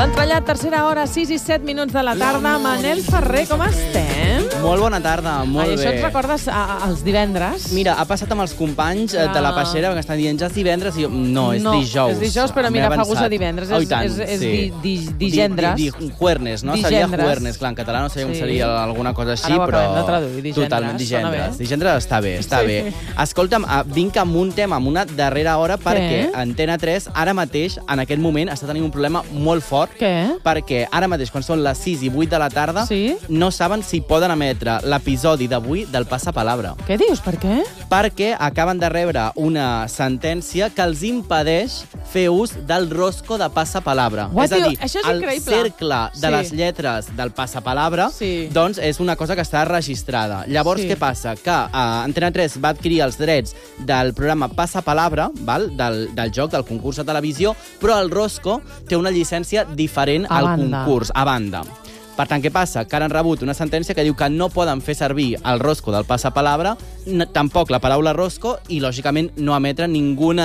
L'entrellat, tercera hora, 6 i 7 minuts de la tarda. Manel Ferrer, com estem? Molt bona tarda, molt bé. Això et recordes els divendres? Mira, ha passat amb els companys de la peixera que estan dient ja és divendres i jo, no, és dijous. És dijous, però mira, fa gust a divendres. És digendres. Juernes, no? Seria juernes. Clar, en català no sé com seria alguna cosa així, però... Ara ho traduir, digendres. Totalment, digendres. Digendres està bé, està bé. Escolta'm, vinc amb un tema, amb una darrera hora, perquè Antena 3 ara mateix, en aquest moment, està tenint un problema molt fort. Què? Perquè ara mateix, quan són les 6 i 8 de la tarda, no saben si poden emetre l'episodi d'avui del Passapalabra. Què dius? Per què? Perquè acaben de rebre una sentència que els impedeix fer ús del rosco de Passapalabra. És a dir, el cercle de les lletres del Passapalabra, doncs és una cosa que està registrada. Llavors, què passa? Que Antena 3 va adquirir els drets del programa Passapalabra, del joc, del concurs de televisió, però el rosco té una llicència diferent al concurs, a banda. Per tant, què passa? Que ara han rebut una sentència que diu que no poden fer servir el rosco del Passapalabra, tampoc la paraula rosco, i, lògicament, no emetre ningun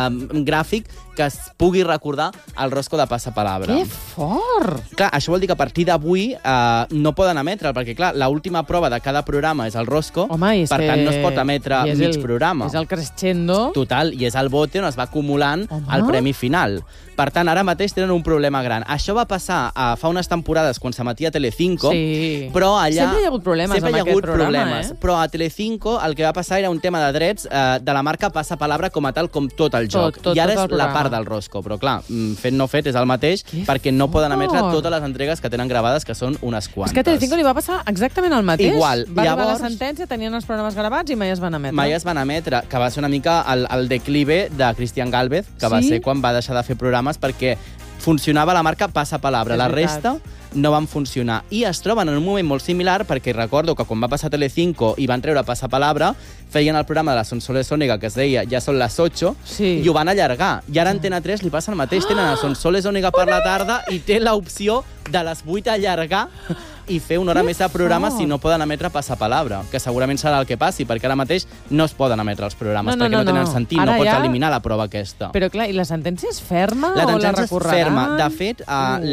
gràfic que es pugui recordar el rosco de Passapalabra. Que fort! Clar, això vol dir que a partir d'avui no poden emetre'l, perquè, clar, l'última prova de cada programa és el rosco, per tant, no es pot emetre mig programa. És el crescendo. Total, i és el bote on es va acumulant el premi final. Per tant, ara mateix tenen un problema gran. Això va passar fa unes temporades quan s'emetia a Telecinco, però allà... Sempre hi ha hagut problemes amb aquest programa, però a Telecinco el que va passar era un tema de drets de la marca Passapalabra com a tal, com tot el joc. I ara és la part del rosco, però clar, fet no fet és el mateix, perquè no poden emetre totes les entregues que tenen gravades, que són unes quantes. És que a Telecinco li va passar exactament el mateix. Igual. Va arribar la sentència, tenien els programes gravats i mai es van emetre. Mai es van emetre, que va ser una mica el declive de Cristian Gálvez, que va ser quan va deixar de fer programes perquè funcionava la marca Passapalabra. La resta no van funcionar. I es troben en un moment molt similar, perquè recordo que quan va passar Telecinco i van treure Passapalabra, feien el programa de la Sonsoles Ònega, que es deia Ja són les 8, i ho van allargar. I ara a Antena 3 li passa el mateix. Tenen la Sonsoles Ònega per la tarda i té l'opció de les 8 allargar i fer una hora més de programa si no poden emetre Passapalabra, que segurament serà el que passi, perquè ara mateix no es poden emetre els programes, perquè no tenen sentit, no pots eliminar la prova aquesta. Però clar, i la sentència és ferma o la recorreran? La sentència és ferma. De fet,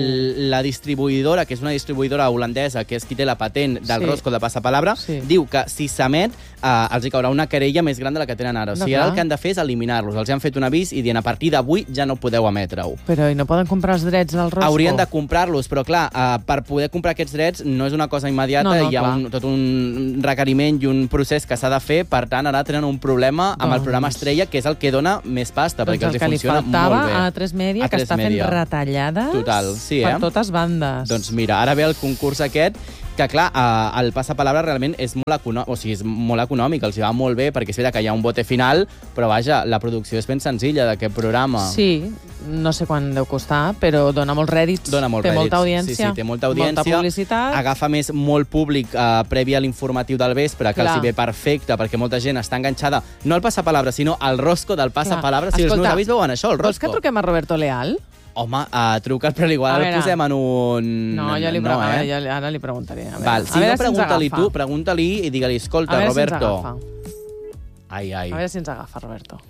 la distribuïdora, que és una distribuïdora holandesa, que és qui té la patent del rosco de Passapalabra, diu que si s'emet els hi caurà una querella més gran de la que tenen ara. O sigui, ara el que han de fer és eliminar-los. Els han fet un avís i dient a partir d'avui ja no podeu emetre-ho. Però i no poden comprar els drets del rosco? Haurien de comprar-los, però clar, per poder comprar aquests drets no és una cosa immediata, hi ha tot un requeriment i un procés que s'ha de fer, per tant, ara tenen un problema amb el programa Estrella, que és el que dona més pasta, perquè els funciona molt bé. El que li faltava a A3 Media, que està fent retallades per totes bandes. Doncs mira, ara ve el concurs aquest, que clar, el Passapalabra realment és molt econòmic, els hi va molt bé, perquè és veritat que hi ha un bote final, però vaja, la producció és ben senzilla d'aquest programa. Sí, no sé quant deu costar, però dona molts rèdits. Dona molts rèdits. Té molta audiència. Sí, té molta audiència. Molta publicitat. Agafa més molt públic previ a l'informatiu del vespre, que els hi ve perfecte, perquè molta gent està enganxada, no al Passapalabra, sinó al rosco del Passapalabra. Si els meus avis veuen això, el rosco. Vols que truquem a Roberto Leal? Home, trucat, però igual el posem en un... No, ara li preguntaré. Si no, pregunta-li i digue-li, escolta, Roberto... A veure si ens agafa, Roberto.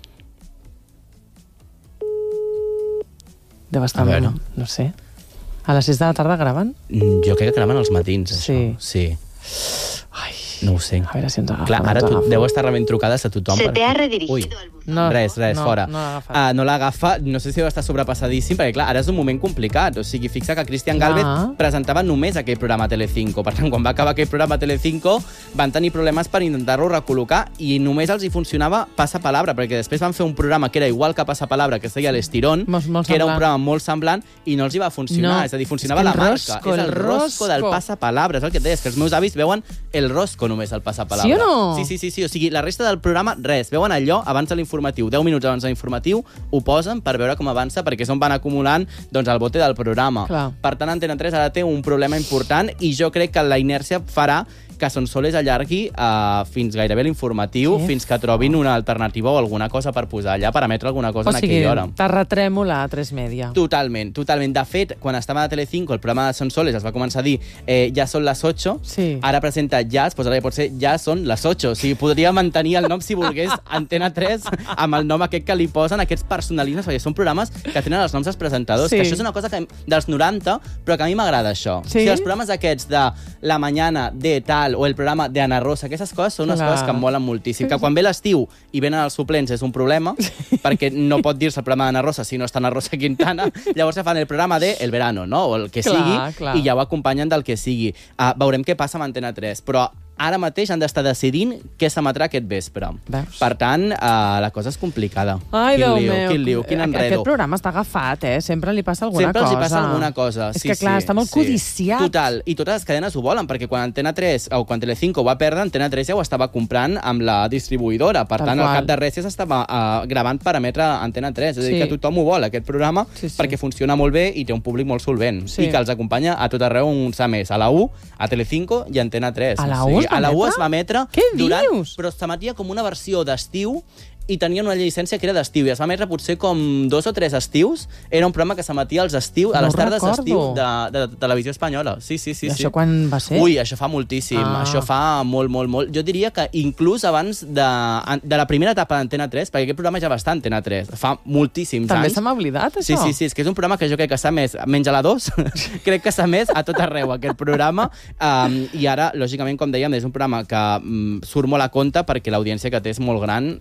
Deu estar, no sé. A les 6 de la tarda graven? Jo crec que graven als matins, això. Sí. Ai, no ho sé. A veure si ens agafa. Clar, ara deu estar rebent trucades a tothom. Se te ha redirigido al buzón. Res, fora. No l'ha agafat. No sé si deu estar sobrepassadíssim, perquè clar, ara és un moment complicat. O sigui, fixa que Cristian Gálvez presentava només aquell programa a Telecinco. Per tant, quan va acabar aquell programa a Telecinco, van tenir problemes per intentar-lo recol·locar i només els hi funcionava Passapalabra, perquè després van fer un programa que era igual que Passapalabra, que es deia l'Estirón, que era un programa molt semblant i no els hi va funcionar. És a dir, funcionava la marca. És el rosco del Passapalabra. És el que et deies, que els meus avis veuen el rosco només al Passapalabra. Sí o no? Sí. O sigui, la resta del programa, res. Veuen allò abans de l'informatiu, 10 minuts abans de l'informatiu, ho posen per veure com avança, perquè és on van acumulant el bote del programa. Per tant, Antena 3 ara té un problema important i jo crec que la inèrcia farà que Sonsoles allargui fins gairebé l'informatiu, fins que trobin una alternativa o alguna cosa per posar allà, per emetre alguna cosa en aquella hora. O sigui, terratrèmol a A3 Media. Totalment. De fet, quan estava a Telecinco, el programa de Sonsoles es va començar a dir ja són les 8, ara presenta ja, doncs ara ja pot ser ja són les 8. O sigui, podria mantenir el nom, si volgués, Antena 3, amb el nom aquest que li posen, aquests personalismes, perquè són programes que tenen els noms dels presentadors, que això és una cosa dels 90, però que a mi m'agrada això. Sí? O sigui, els programes aquests de La Mañana, de tal, o el programa de Ana Rosa, aquestes coses són unes coses que em molen moltíssim. Que quan ve l'estiu i venen els suplents és un problema, perquè no pot dir-se el programa d'Ana Rosa si no està Ana Rosa Quintana, llavors se fan el programa de El Verano, no? O el que sigui, i ja ho acompanyen del que sigui. Veurem què passa amb Antena 3, però ara mateix han d'estar decidint què s'emetrà aquest vespre. Veus? Per tant, la cosa és complicada. Ai, Déu meu. Quin liu, quin enredo. Aquest programa està agafat, Sempre li passa alguna cosa. Sempre els passa alguna cosa. És que, clar, està molt codiciat. Total. I totes les cadenes ho volen, perquè quan Antena 3, o quan Telecinco va perdre, Antena 3 ja ho estava comprant amb la distribuïdora. Per tant, al cap de res ja s'estava gravant per emetre Antena 3. És a dir, que tothom ho vol, aquest programa, perquè funciona molt bé i té un públic molt solvent. I que els acompanya a tot arreu un més. A la U, a Telecinco i a Antena 3. A la U a la U es va emetre dius? Però s'emetia com una versió d'estiu i tenien una llicència que era d'estiu, i es va emetre potser com 2 o 3 estius. Era un programa que s'emetia als estius, a les tardes d'estiu de Televisió Espanyola. Sí. I això quan va ser? Ui, això fa moltíssim. Això fa molt. Jo diria que inclús abans de la primera etapa d'Antena 3, perquè aquest programa ja va estar a Antena 3, fa moltíssims anys. També se m'ha oblidat, això? Sí, és que és un programa que jo crec que s'ha més, menys a la 2, crec que s'ha més a tot arreu, aquest programa. I ara, lògicament, com dèiem, és un programa que surt molt a compte perquè l'audiència que té és molt gran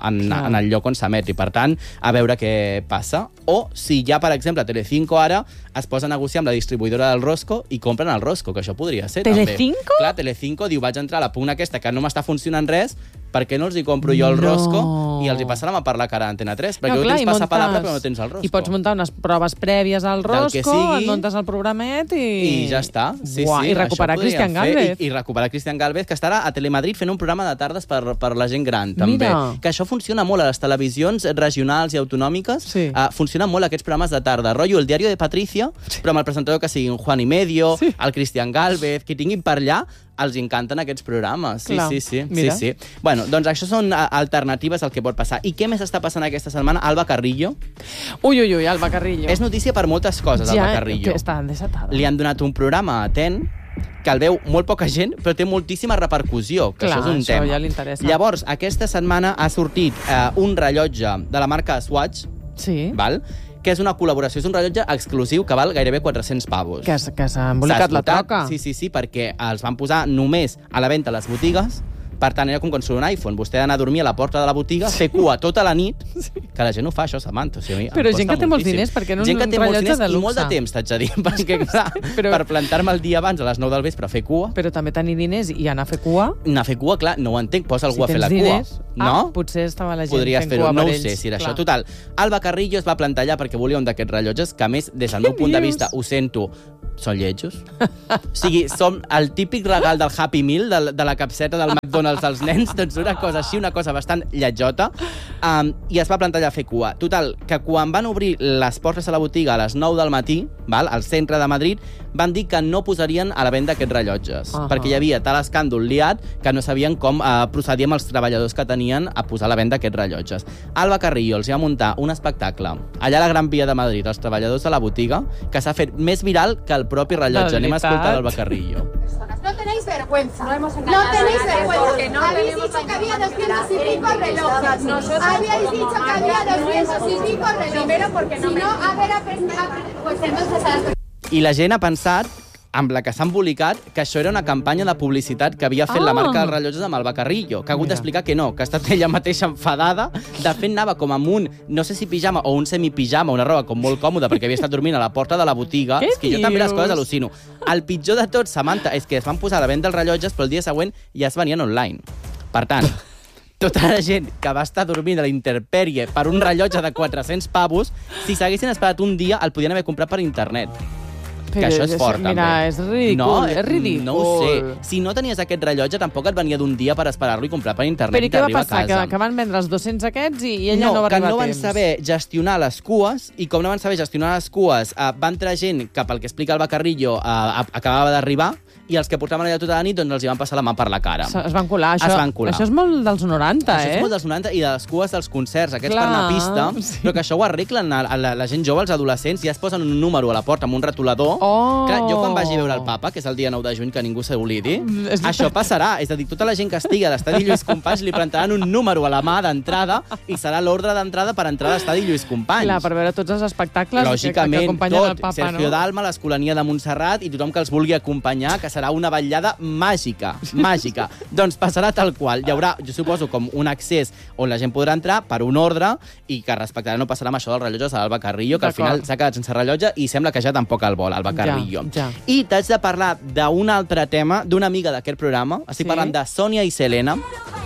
en el lloc on s'emet, i per tant, a veure què passa. O si ja, per exemple, Telecinco ara es posa a negociar amb la distribuïdora del Rosco i compren el Rosco, que això podria ser, també. Telecinco? Clar, Telecinco diu, vaig entrar a la pugna aquesta que no m'està funcionant res, per què no els hi compro jo el Rosco i els hi passarem a per la cara a Antena 3? Perquè tu tens passapalabra però no tens el Rosco. I pots muntar unes proves prèvies al Rosco, et muntes el programet i ja està. I recuperar Cristian Gálvez. I recuperar Cristian Gálvez, que estarà a Telemadrid fent un programa de tardes per la gent gran, també. Que això funciona molt a les televisions regionals i autonòmiques. Funcionen molt aquests programes de tarda. Rotllo El Diario de Patricia, però amb el presentador que sigui un Juan y Medio, el Cristian Gálvez, que tinguin per allà, els encanten aquests programes. Sí. Bueno, doncs això són alternatives al que pot passar. I què més està passant aquesta setmana? Alba Carrillo. Ui, Alba Carrillo. És notícia per moltes coses, Alba Carrillo. Ja, està desatada. Li han donat un programa a TEN que el veu molt poca gent, però té moltíssima repercussió, que això és un tema. Ja li interessa. Llavors, aquesta setmana ha sortit un rellotge de la marca Swatch, val? Que és una col·laboració, és un rellotge exclusiu que val gairebé 400 pavos. Que s'ha embolicat la troca. Sí, perquè els van posar només a la venda a les botigues. Per tant, era com quan surt un iPhone. Vostè ha d'anar a dormir a la porta de la botiga, fer cua tota la nit, que la gent ho fa, això, Samantha. Però gent que té molts diners, perquè no és un rellotge de luxe. I molt de temps, t'haig de dir, perquè, clar, per plantar-me el dia abans a les 9 del vespre a fer cua... Però també tenir diners i anar a fer cua... Anar a fer cua, clar, no ho entenc, posa algú a fer la cua. No? Potser estava la gent fent cua per ells. No ho sé si era això. Total, Alba Carrillo es va plantar allà perquè volia un d'aquests rellotges, que a més, des del meu punt de vista, ho sento, són lletjos. O sigui, som el típic regal del Happy Meal, de la capseta del McDonald's als nens, doncs una cosa així, una cosa bastant lletjota, i es va plantar allà a fer cua. Total, que quan van obrir les portes a la botiga a les 9 del matí, al centre de Madrid, van dir que no posarien a la venda aquests rellotges, perquè hi havia tal escàndol liat que no sabien com procedir amb els treballadors que tenien a posar a la venda aquests rellotges. Alba Carrillo els va muntar un espectacle allà a la Gran Via de Madrid, els treballadors de la botiga, que s'ha fet més viral que el propi rellotge. Anem a escoltar l'Alba Carrillo. No tenéis vergüenza. No tenéis vergüenza. Habéis dicho que había 200 y pico relojes. Habéis dicho que había 200 y pico relojes. Primero porque no. Si no, pues entonces a las... I la gent ha pensat, amb la que s'ha embolicat, que això era una campanya de publicitat que havia fet la marca dels rellotges amb Alba Carrillo, que ha hagut d'explicar que no, que ha estat ella mateixa enfadada. De fet, anava com amb un, no sé si pijama o un semipijama, una roba com molt còmoda, perquè havia estat dormint a la porta de la botiga. És que jo també les coses al·lucino. El pitjor de tot, Samantha, és que es van posar a la venda els rellotges, però el dia següent ja es venien online. Per tant, tota la gent que va estar dormint a la intempèrie per un rellotge de 400 pavos, si s'haguessin esperat un dia, el podien haver comprat per internet. que això és fort, també. Mira, és ridícul, és ridícul. No ho sé. Si no tenies aquest rellotge, tampoc et venia d'un dia per esperar-lo i comprar per internet i t'arriba a casa. Però què va passar? Que van vendre els 200 aquests i ella no va arribar a temps? No, que no van saber gestionar les cues, i com no van saber gestionar les cues, va entrar gent que, pel que explica el Bacarrillo, acabava d'arribar, i els que portaven allà tota la nit doncs els hi van passar la mà per la cara. Es van colar. Això és molt dels 90, Això és molt dels 90 i de les cues dels concerts, aquests per anar a pista, però que això ho arreglen la gent jove, els adolescents, ja es posen un número a la porta amb un retolador. Clar, jo quan vagi a veure el Papa, que és el dia 9 de juny, que ningú s'oblidi, això passarà. És a dir, tota la gent que estigui a l'estadi Lluís Companys li plantaran un número a la mà d'entrada i serà l'ordre d'entrada per entrar a l'estadi Lluís Companys. Clar, per veure tots els espectacles que acompanyen el Papa, no? Sergio Dalma, l'Escolania de Montserrat i tothom que els vulgui acompanyar, que serà una vetllada màgica. Doncs passarà tal qual. Hi haurà, jo suposo, com un accés on la gent podrà entrar per un ordre i que respectarà, no passarà amb això del rellotge de l'Alba Carrillo, que al final s'ha quedat sense rellotge i sembla que ja tampoc el vol, Alba Carrillo. I t'haig de parlar d'un altre tema, d'una amiga d'aquest programa. Estic parlant de Sònia i Selena.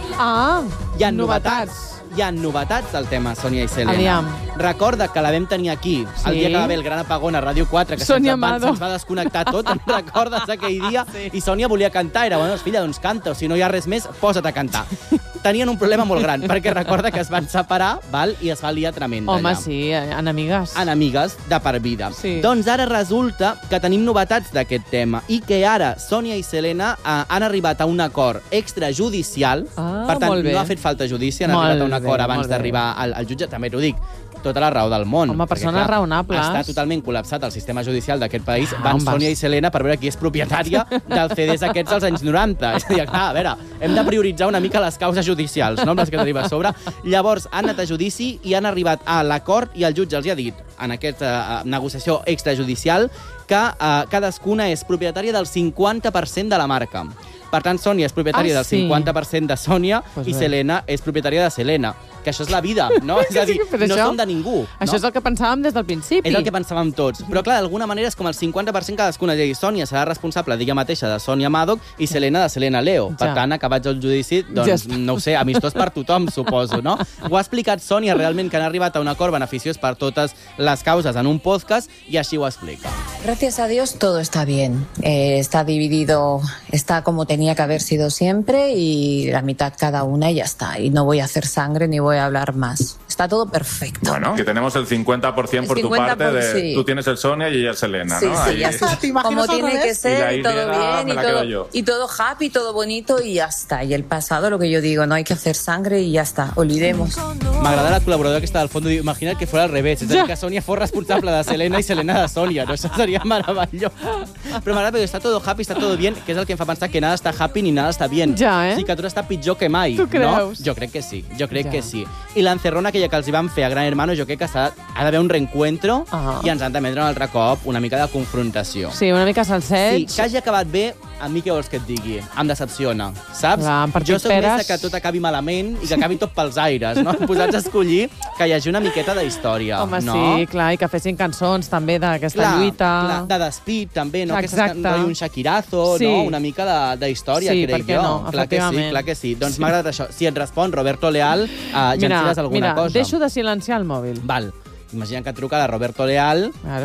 Hi ha novetats. Hi ha novetats del tema Sònia i Selena. Recorda que la vam tenir aquí el dia que va haver el gran apagón a Ràdio 4, que se'ns va desconnectar tot, recordes aquell dia? I Sònia volia cantar, era, bueno, filla, doncs canta, o si no hi ha res més, posa't a cantar. Tenien un problema molt gran, perquè recorda que es van separar, i es va liar tremenda. Home, sí, enemigues. Enemigues de per vida. Doncs ara resulta que tenim novetats d'aquest tema i que ara Sònia i Selena han arribat a un acord extrajudicial. Per tant, no ha fet falta judici, han arribat a un acord abans d'arribar al jutge. També t'ho dic, tota la raó del món. Home, persones raonables. Està totalment col·lapsat el sistema judicial d'aquest país. Van Sònia i Selena per veure qui és propietària dels CDs aquests dels anys 90. És a dir, clar, a veure, hem de prioritzar una mica les causes judicials, no?, amb les que tenim a sobre. Llavors, han anat a judici i han arribat a l'acord i el jutge els ha dit, en aquesta negociació extrajudicial, que cadascuna és propietària del 50% de la marca. Per tant, Sònia és propietària del 50% de Sònia i Selena és propietària de Selena. Que això és la vida, no? És a dir, no som de ningú. Això és el que pensàvem des del principi. És el que pensàvem tots. Però, clar, d'alguna manera és com el 50% cadascuna. És a dir, Sònia serà responsable d'ella mateixa de Sònia Madoc i Selena de Selena Leo. Per tant, acabats el judici, doncs, no ho sé, amistós per tothom, suposo, no? Ho ha explicat Sònia realment, que han arribat a un acord beneficiós per totes les causes en un podcast, i així ho explica. Gracias a Dios todo está bien. Está dividido, está como tenía que haber sido siempre y la mitad cada una y ya está. Y no voy a hacer sangre ni voy a hablar más. Está todo perfecto. Bueno, que tenemos el 50% por tu parte, tú tienes el Sonia y ella Selena, ¿no? Sí, así como tiene que ser, y todo bien, y todo happy, todo bonito y ya está. Y el pasado, lo que yo digo, no hay que hacer sangre y ya está, olvidemos. M'agrada la col·laboradora que està al fons, imagina't que fos al revés, és a dir, que Sònia fos responsable de Selena i Selena de Sònia, no? Això seria meravellós. Però m'agrada perquè està todo happy, està todo bien, que és el que em fa pensar que nada està happy ni nada està bien. Ja, Sí, que tot està pitjor que mai. Tu creus? No? Jo crec que sí, que sí. I l'encerrona aquella que els hi van fer a Gran Hermano, jo crec que ha d'haver un reencuentro i ens han d'emetre un altre cop una mica de confrontació. Sí, una mica salseig. Sí, que hagi acabat bé, a mi què vols que et digui? Em decepciona, saps? Clar, jo soc més que tot acabi malament i que acabi tot pels aires, no? Posats a escollir que hi hagi una miqueta d'història. Home, no? sí, clar, i que fessin cançons també d'aquesta lluita. Clar, de despit també, no? Exacte. Que un Shakirazo, no? Una mica d'història, crec jo. Sí, per què no? Efectivament. Clar que sí. Doncs m'ha agradat això. Si et respon Roberto Leal, ja ens diràs alguna cosa. Mira, deixo de silenciar el mòbil. Val. Imagina que truca la Roberto Leal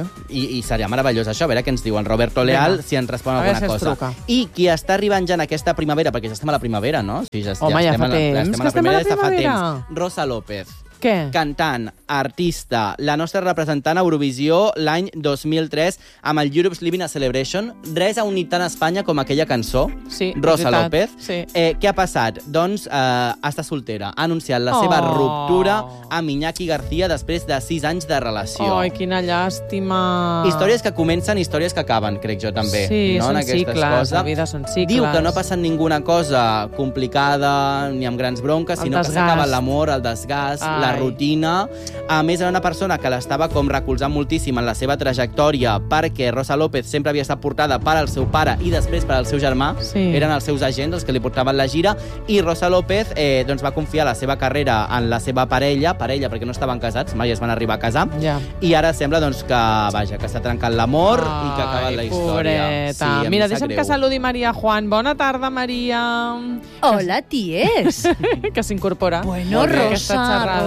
i seria meravellós això, a veure què ens diu en Roberto Leal, si ens respon alguna cosa. I qui està arribant ja en aquesta primavera, perquè ja estem a la primavera, no? Home, ja fa temps que estem a la primavera. Rosa López. Què? Cantant, artista, la nostra representant a Eurovisió l'any 2003 amb el Europe's Living a Celebration. Res ha unit tant a Espanya com aquella cançó, Rosa López. Què ha passat? Doncs està soltera. Ha anunciat la seva ruptura amb Iñaki García després de 6 anys de relació. Ai, quina llàstima. Històries que comencen, històries que acaben, crec jo també. Sí, són cicles, la vida són cicles. Diu que no ha passat ninguna cosa complicada ni amb grans bronques, sinó que s'acaba l'amor, el desgast, la rutina. A més, era una persona que l'estava com recolzant moltíssim en la seva trajectòria perquè Rosa López sempre havia estat portada per al seu pare i després per al seu germà. Eren els seus agents els que li portaven la gira, i Rosa López doncs va confiar la seva carrera en la seva parella, perquè no estaven casats, mai es van arribar a casar, i ara sembla doncs, que està trencant l'amor i que ha acabat la història. Sí, mira, deixa'm que saludi Maria Juan. Bona tarda, Maria. Hola, ties. Que s'incorpora. Bueno, Rosa,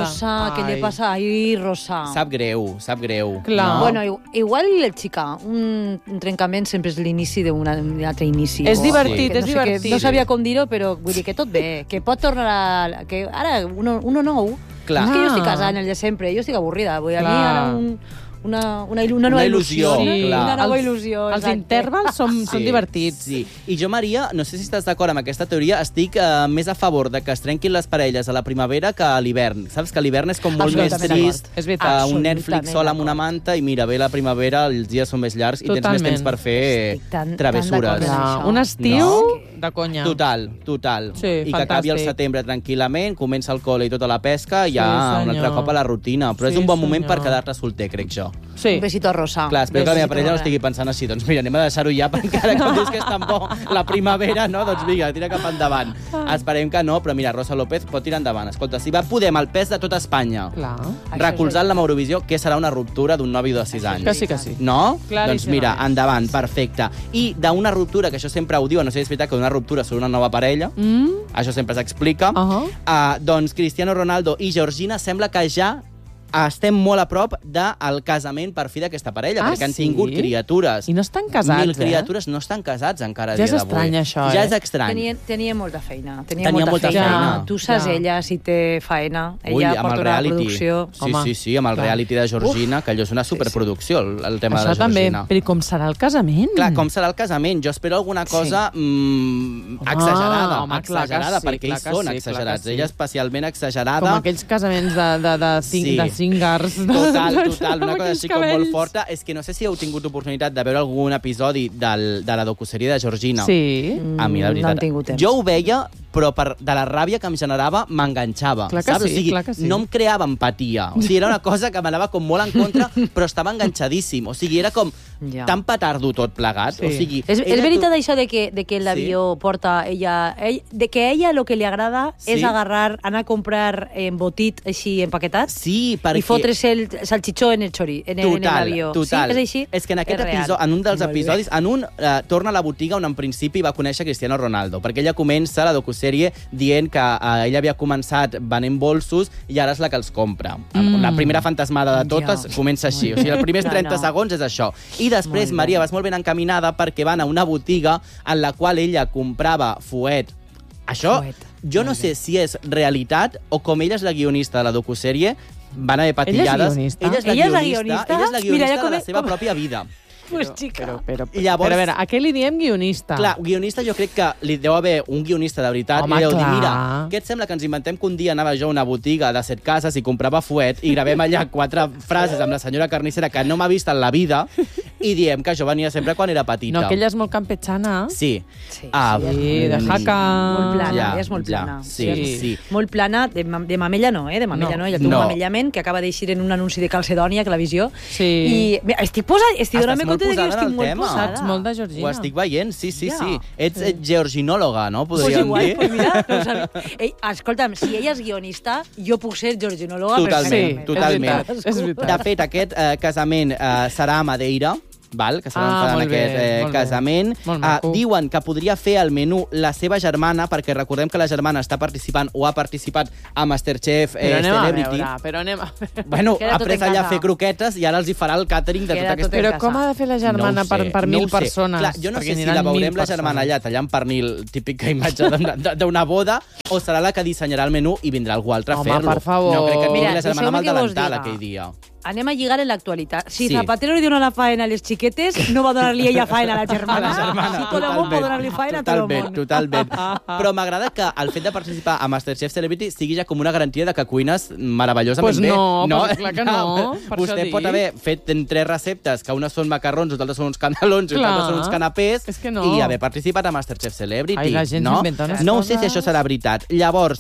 Rosa, ¿qué le pasa ahí, Rosa? Sap greu. Clar. Bueno, igual el xica, un trencament sempre és l'inici d'un altre inici. És divertit, és divertit. No sabia com dir-ho, però vull dir que tot bé, que pot tornar que ara, uno nou. Clar. És que jo estic casada en el de sempre, jo estic avorrida. Vull dir, a mi ara una nova il·lusió. Una nova il·lusió. Els intervals són divertits. Sí. I jo, Maria, no sé si estàs d'acord amb aquesta teoria, estic més a favor de que es trenquin les parelles a la primavera que a l'hivern. Saps que l'hivern és com molt més trist, un Netflix sol amb una manta, i mira, ve la primavera, els dies són més llargs i tens més temps per fer travessures. Un estiu de conya. Total. I que acabi el setembre tranquil·lament, comença el col·le i tota la pesca, i ja un altre cop a la rutina. Però és un bon moment per quedar-te solter, crec jo. Sí. Un besito rosa. Clar, espero que la meva parella no estigui pensant així. Doncs mira, anem a deixar-ho ja, perquè encara que dius que és tan bo la primavera, no? Doncs vinga, tira cap endavant. Esperem que no, però mira, Rosa López pot tirar endavant. Escolta, si va Podem al pes de tota Espanya, recolzant la Eurovisió, què serà una ruptura d'un nòvio de 6 anys? Que sí. No? Doncs mira, endavant, perfecte. I d'una ruptura, que això sempre ho diuen, no sé si és veritat que una ruptura sobre una nova parella, això sempre s'explica, doncs Cristiano Ronaldo i Georgina sembla que ja estem molt a prop del casament per fi d'aquesta parella, perquè han tingut criatures. I no estan casats, 1000 criatures no estan casats encara a dia d'avui. Ja és estrany, això, Ja és estrany. Tenia molta feina. Tenia molta feina. Tu saps ella si té feina. Ella porta una producció. Sí, amb el reality de Georgina, que allò és una superproducció, el tema de la Georgina. Però com serà el casament? Clar, com serà el casament? Jo espero alguna cosa exagerada, perquè ells són exagerats. Ella especialment exagerada. Com aquells casaments de singers. Total, una cosa així com molt forta. És que no sé si heu tingut oportunitat de veure algun episodi de la docuserie de Georgina. Sí. A mi, la veritat. No han tingut temps. Jo ho veia, però de la ràbia que em generava m'enganxava. Clar que saps? sí, O sigui, clar que sí. no em creava empatia. O sigui, era una cosa que m'anava com molt en contra, però estava enganxadíssim. O sigui, era com tan petardo tot plegat. Sí. O sigui, és veritat això de que l'avió porta ella... De que a ella lo que li agrada és anar a comprar embotit així empaquetat i fotre's el salchichó en l'avió. Total. Sí, és així? És que en aquest episodi, en un dels episodis, torna a la botiga on en principi va conèixer Cristiano Ronaldo, perquè ella comença la docuserie dient que ella havia començat venent bolsos i ara és la que els compra. La primera fantasmada de totes comença així. O sigui, els primers 30 segons és això. I després, Maria, vas molt ben encaminada perquè van a una botiga en la qual ella comprava fuet. Això, jo no sé si és realitat o com ella és la guionista de la docuserie, van haver patillades. Ella és la guionista? Ella és la guionista de la seva pròpia vida. Pues, xica. Però a veure, a què li diem guionista? Clar, guionista jo crec que li deu haver un guionista de veritat. Home, i deu dir, clar. mira, què et sembla que ens inventem que un dia anava jo a una botiga de 7 cases i comprava fuet i gravem allà 4 frases amb la senyora carnissera que no m'ha vist en la vida i diem que jo venia sempre quan era petita. No, que ella és molt campechana. Sí. Sí, de jaca. Molt plana, ella és molt plana. Sí. Molt plana, de mamella no, de mamella no. Ella té un mamellament que acaba d'eixir en un anunci de Calcedònia, que la visió. Sí. I estic donant-me compte que jo estic molt posada. Saps molt de Georgina. Ho estic veient, sí. Ets georginòloga, no? Podríem dir. Pues mira, no ho sabia. Escolta'm, si ella és guionista, jo puc ser georginòloga. Totalment. De fet, aquest casament serà a Madeira, que se van en aquest casament. Diuen que podria fer al menú la seva germana, perquè recordem que la germana està participant o ha participat a Masterchef Celebrity. Però anem a veure. Bueno, ha pres allà a fer croquetes i ara els hi farà el càtering de tota aquesta... Però com ha de fer la germana per 1.000 persones? Clar, jo no sé si la veurem la germana allà tallant pernil, típica imatge d'una boda, o serà la que dissenyarà el menú i vindrà algú altre a fer-lo. Home, per favor. No crec que vingui la germana amb el delantal aquell dia. Anem a lligar en l'actualitat. Si Zapatero li dona la faena a les xiquetes, no va donar-li ella faena a la germana. Si tot el món pot donar-li faena a tot el món. Totalment. Però m'agrada que el fet de participar a Masterchef Celebrity sigui ja com una garantia de que cuines meravellosament bé. Pues clar que no. Vostè pot haver fet 3 receptes, que unes són macarrons, altres són uns canelons i altres són uns canapés, i haver participat a Masterchef Celebrity. La gent s'inventa unes coses. No sé si això serà veritat. Llavors,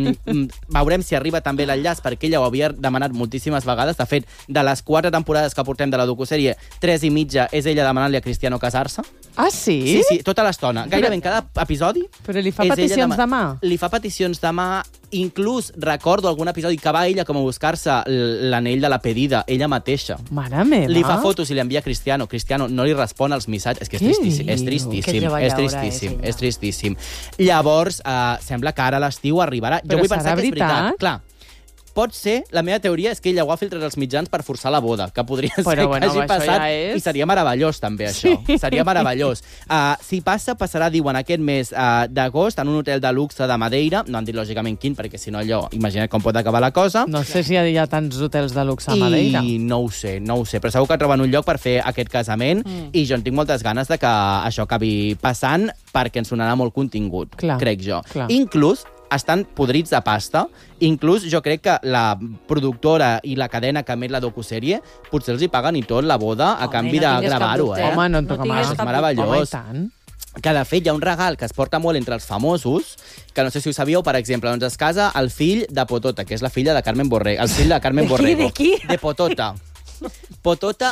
veurem si arriba també l'enllaç, perquè ella ho havia demanat moltíssimes vegades. De fet, de les 4 temporades que portem de la docuserie, 3 i mitja és ella demanant-li a Cristiano casar-se. Ah, sí? Sí, tota l'estona. Gairebé en cada episodi. Però li fa peticions de mà? Li fa peticions de mà. Inclús recordo algun episodi que va ella com a buscar-se l'anell de la pedida, ella mateixa. Mare meva. Li fa fotos i li envia a Cristiano. Cristiano no li respon als missatges. És que és tristíssim. És tristíssim. Llavors, sembla que ara l'estiu arribarà. Jo vull pensar que és veritat. Clar, pot ser, la meva teoria és que ella ho ha filtrat als mitjans per forçar la boda, que podria ser que hagi passat, i seria meravellós també això, seria meravellós. Si passa, passarà, diuen, aquest mes d'agost en un hotel de luxe de Madeira, no han dit lògicament quin, perquè si no allò, imagina't com pot acabar la cosa. No sé si hi ha tants hotels de luxe a Madeira. I no ho sé, però segur que troben un lloc per fer aquest casament i jo en tinc moltes ganes de que això acabi passant perquè ens sonarà molt contingut, crec jo. Inclús estan podrits de pasta. Inclús jo crec que la productora i la cadena que emet la docusèrie potser els hi paguen i tot la boda a canvi de gravar-ho. Home, no en toca mal. És meravellós. Que, de fet, hi ha un regal que es porta molt entre els famosos, que no sé si ho sabíeu, per exemple, doncs es casa el fill de Potota, que és la filla de Carmen Borrego. El fill de Carmen Borrego. De qui? De Potota. Potota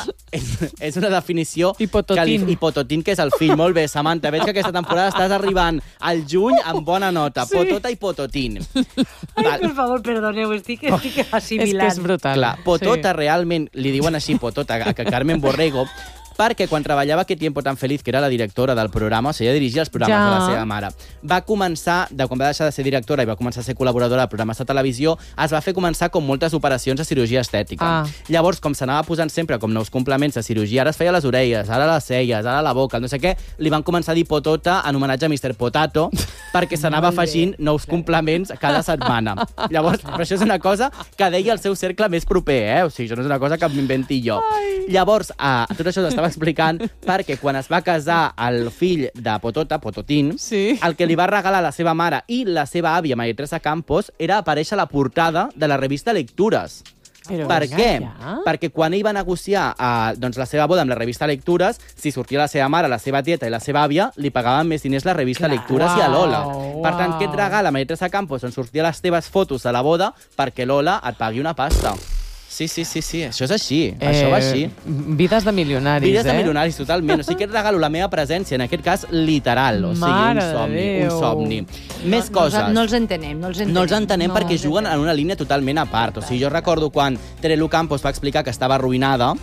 és una definició... Hipototín. Hipototín, que és el fill. Molt bé, Samantha, veig que aquesta temporada estàs arribant al juny amb bona nota. Potota i Pototín. Ai, per favor, perdoneu, estic assimilant. És que és brutal. Clar, Potota realment, li diuen així Potota, a Carmen Borrego, perquè quan treballava Qué tiempo tan feliz, que era la directora del programa, o sigui, ella dirigia els programes de la seva mare, va començar, quan va deixar de ser directora i va començar a ser col·laboradora de programes de televisió, es va fer començar com moltes operacions de cirurgia estètica. Llavors, com s'anava posant sempre com nous complements de cirurgia, ara es feia les orelles, ara les celles, ara la boca, no sé què, li van començar a dir Potota en homenatge a Mr. Potato, perquè s'anava afegint nous complements cada setmana. Llavors, però això és una cosa que deia el seu cercle més proper, o sigui, això no és una cosa que m'inventi jo. Llavors, tot això estava explicant perquè quan es va casar el fill de Potota, Pototín, el que li va regalar la seva mare i la seva àvia, Maria Teresa Campos, era aparèixer a la portada de la revista Lectures. Per què? Perquè quan ell va negociar la seva boda amb la revista Lectures, si sortia la seva mare, la seva tieta i la seva àvia, li pagaven més diners la revista Lectures i a Lola. Per tant, què et regala Maria Teresa Campos on sortia les teves fotos de la boda perquè Lola et pagui una pasta? Sí, això és així, això va així. Vides de milionaris, Vides de milionaris, totalment. O sigui que et regalo la meva presència, en aquest cas, literal. O sigui, un somni. Més coses. No els entenem. No els entenem perquè juguen en una línia totalment a part. O sigui, jo recordo quan Terelu Campos va explicar que estava arruïnada,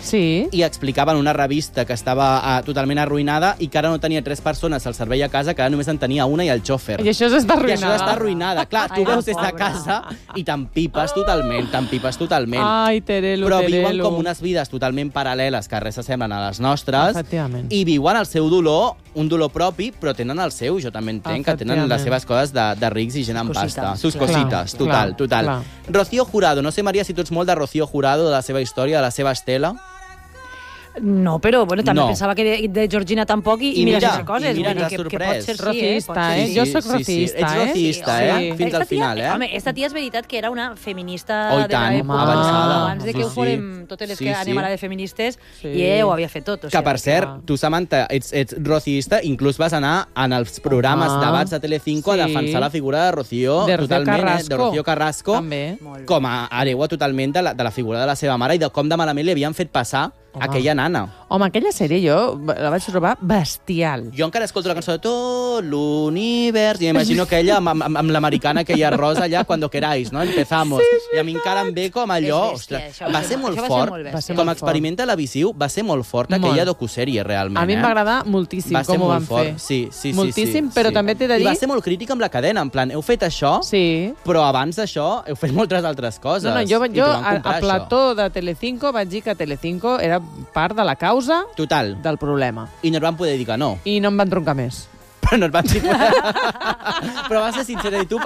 i explicava en una revista que estava totalment arruïnada i que ara no tenia 3 persones al servei a casa, que ara només en tenia una i el xòfer. I això està arruïnada. Clar, tu veus des de casa i t'empipes totalment. Ai, Terelu, però viuen com unes vides totalment paral·leles que res s'assemblen a les nostres i viuen el seu dolor, un dolor propi, però tenen el seu. Jo també entenc que tenen les seves coses de rics i gent amb pasta. Sus cosites, total. Rocío Jurado, no sé, Maria, si tu ets molt de Rocío Jurado, de la seva història, de la seva estela. No, però bueno, també pensava que de Georgina tampoc i mira aquestes coses. I mira, ens ha sorprès. Rocista, Jo soc rocista, Ets rocista, fins al final, Home, esta tia és veritat que era una feminista de l'època. Abans de que ho fórem totes les que anem ara de feministes, i ella ho havia fet tot. Que, per cert, tu, Samantha, ets rocista, inclús vas anar en els programes debats de Telecinco a defensar la figura de Rocío Carrasco, com a hereva totalment de la figura de la seva mare i de com de malament li havien fet passar aquella nana. Home, aquella sèrie jo la vaig trobar bestial. Jo encara escolto la cançó de Tot l'univers i m'imagino que ella amb l'americana aquella rosa allà, Cuando queráis, no? Empezamos. I a mi encara em ve com allò... Ostres, va ser molt fort. Com a experiment televisiu va ser molt fort aquella docusèrie, realment. A mi em va agradar moltíssim com ho van fer. Sí. Moltíssim, però també t'he de dir... I va ser molt crític amb la cadena, en plan, heu fet això, però abans d'això heu fet moltes altres coses. No, jo a plató de Telecinco vaig dir que Telecinco era part de la causa del problema. I no et van poder dir que no. I no em van troncar més. Però no et van dir... Però vas ser sincera, i tu